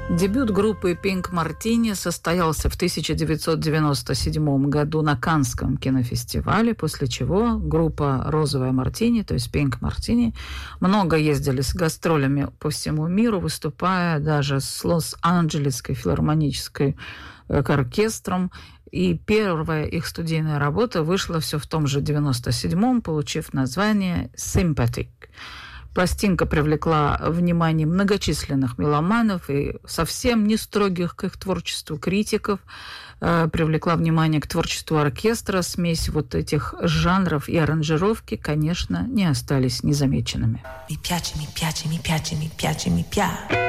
Дебют группы Pink Martini состоялся в 1997 году на Каннском кинофестивале, после чего группа «Розовая Мартини», то есть Pink Martini, много ездили с гастролями по всему миру, выступая даже с Лос-Анджелесской филармонической оркестром. И первая их студийная работа вышла все в том же 97-м, получив название «Sympathetic». Пластинка привлекла внимание многочисленных меломанов и совсем не строгих к их творчеству критиков, привлекла внимание к творчеству оркестра. Смесь вот этих жанров и аранжировки, конечно, не остались незамеченными. Mi piace, mi piace, mi piace, mi piace, mi piace.